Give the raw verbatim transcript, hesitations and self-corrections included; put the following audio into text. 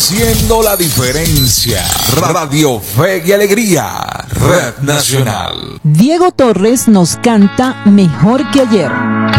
Haciendo la diferencia. Radio Fe y Alegría. Red Nacional. Diego Torres nos canta Mejor que ayer.